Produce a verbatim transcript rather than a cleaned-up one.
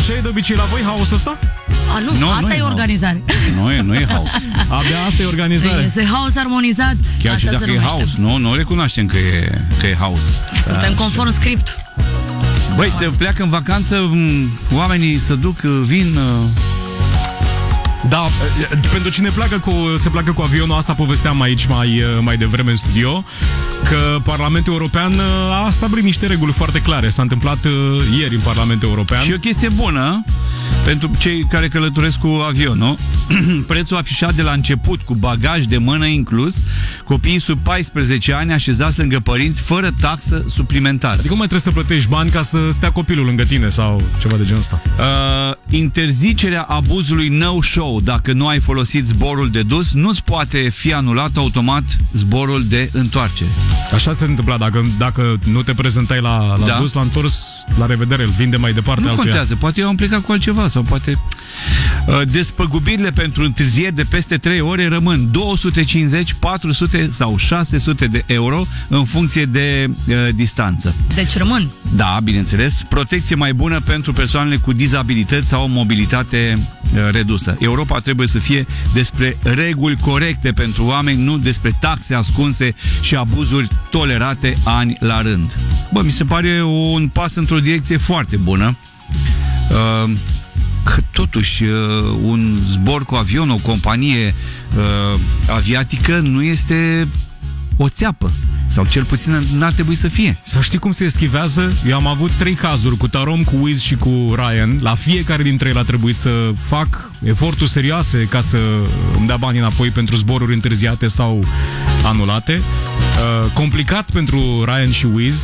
Așa e de obicei la voi, haosul ăsta? A, nu, Nu, asta nu e e organizare. Nu e, nu e haos. Abia asta e organizare. Este haos armonizat. Chiar așa și dacă se e numește. haos, nu, nu recunoaștem că e, că e haos. Suntem conform script. Băi, se pleacă în vacanță, m, oamenii se duc, vin... Da, pentru cine pleacă cu, se pleacă cu avionul, asta povesteam aici mai, mai devreme în studio, că Parlamentul European a stabilit niște reguli foarte clare. S-a întâmplat ieri în Parlamentul European. Și o chestie bună pentru cei care călătoresc cu avionul. Prețul afișat de la început, cu bagaj de mână inclus, copiii sub paisprezece ani așezați lângă părinți fără taxă suplimentară. Adică nu mai trebuie să plătești bani ca să stea copilul lângă tine sau ceva de genul ăsta. Uh, interzicerea abuzului no-show. Dacă nu ai folosit zborul de dus, nu-ți poate fi anulat automat zborul de întoarcere. Așa se întâmpla, dacă, dacă nu te prezentai la, la Da. dus, l-a întors, la revedere, îl vinde mai departe. Nu altuia. contează, poate eu am plecat cu altceva sau poate... Uh, despăgubirile pentru întârzieri de peste trei ore rămân două sute cincizeci, patru sute sau șase sute de euro în funcție de uh, distanță. Deci rămân. Da, bineînțeles. Protecție mai bună pentru persoanele cu dizabilități sau mobilitate uh, redusă. Europa trebuie să fie despre reguli corecte pentru oameni, nu despre taxe ascunse și abuzuri tolerate ani la rând. Bă, mi se pare un pas într-o direcție foarte bună. Uh, că totuși uh, un zbor cu avion, o companie uh, aviatică nu este o țeapă. Sau cel puțin n-ar trebui să fie. Să știi cum se eschivează? Eu am avut trei cazuri cu Tarom, cu Wiz și cu Ryan. La fiecare dintre ele a trebuit să fac eforturi serioase ca să îmi dea bani înapoi pentru zboruri întârziate sau anulate. Uh, complicat pentru Ryan și Wiz.